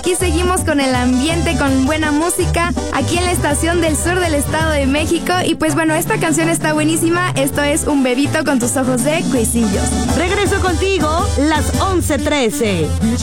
Aquí seguimos con el ambiente, con buena música, aquí en la estación del sur del Estado de México. Y pues bueno, esta canción está buenísima. Esto es Un bebito con tus ojos de Cuisillos. Regreso contigo, las 11:13.